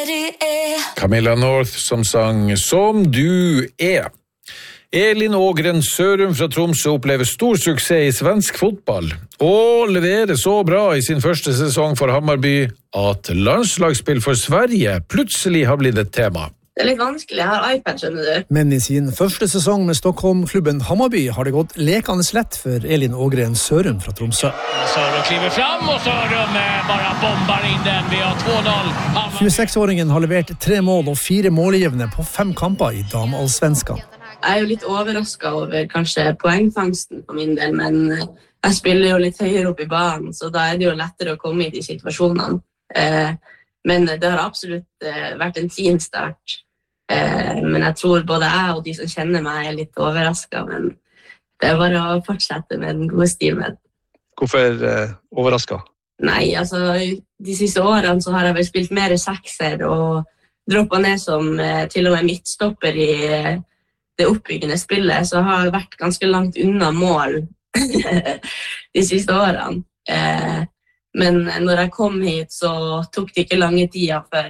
Camilla North som sang Som du er. Elin Ågren Sørum fra Tromsø opplever stor suksess i svensk fotball og leverer så bra i sin første sesong for Hammarby at landslagsspill for Sverige plutselig har blitt et tema. Det litt vanskelig, jeg har iPad, skjønner du. Men i sin første sesong med Stockholm-klubben Hammarby har det gått lekende lett for Elin Ågren Sørum fra Tromsø. Sørum kliver fram, og Sørum bare bomber inn den. Vi har 2-0. 26-åringen har levert 3 mål og 4 målgivende på 5 kamper i dameallsvenskan. Jeg jo litt overrasket over kanskje poengfangsten på min del, men jeg spiller jo litt høyere opp i banen, så da det jo lettere å komme i de situasjonene. Men det har absolutt vært en fin start. Men jeg tror både jeg og de som kjenner meg litt overrasket, men det bare å fortsette med den gode stilen. Hvorfor overrasket? Nei, altså de siste årene så har jeg vel spilt mer sekser og droppet ned som til og med midtstopper i det oppbyggende spillet, så har jeg vært ganske langt unna mål de siste årene. Men når jeg kom hit så tok det ikke lange tida før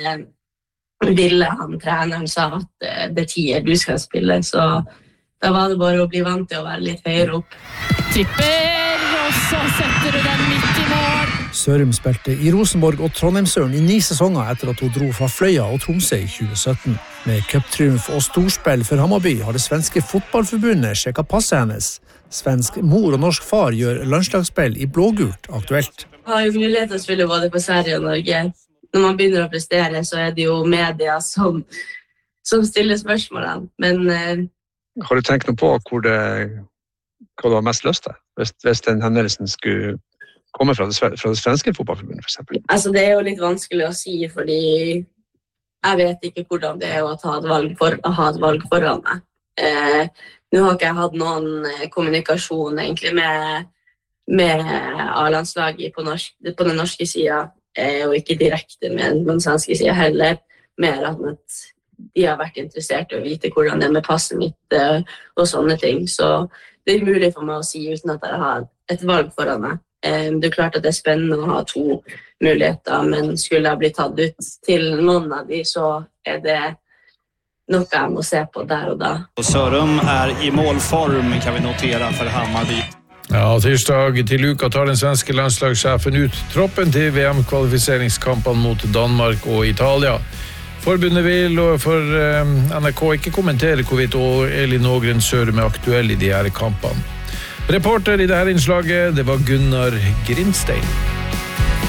treneren sa at det 10 du skal spille, så da var det bare å bli vant til å være litt høyere opp. Tripper, og så setter du den midt i mål. Sørum spilte i Rosenborg og Trondheimsøren i 9 sesonger etter at hun dro fra Fløya og Tromsø i 2017. Med cuptriumf og storspill for Hammarby har det svenske fotballforbundet sjekket passet hennes. Svensk mor og norsk far gjør landslagsspill i blågult aktuelt. Jeg har jo mulighet til å spille både på Sverige og Norge. Når man begynner å prestere, så det jo media som stiller spørsmålene. Men har du tenkt noe på hva du har mest lyst til, hvis den hendelsen skulle komme fra det svenske fotballforbundet, for eksempel? Altså, det jo litt vanskelig å si, fordi jeg vet ikke hvordan det å ha et valg foran meg. Nå har ikke jeg hatt noen kommunikasjon egentlig med A-landslaget på den norske siden, og ikke direkte med den svenske siden heller, mer at de har vært interessert i å vite hvordan det med passet mitt og sånne ting. Så det mulig for meg å si uten at jeg har et valg foran meg. Det klart at det spennende å ha 2 muligheter, men skulle jeg bli tatt ut til noen av de, så det noe jeg må se på der og da. Sørum i målform, kan vi notera for Hammarby. Ja, tirsdag til uka tar den svenske landslagssjefen ut troppen til VM-kvalifiseringskampene mot Danmark og Italia. Forbundet vil for NRK ikke kommentere hvorvidt Elin Ågren Sørum aktuell i de her kampene. Reporter i dette innslaget, det var Gunnar Grindstein.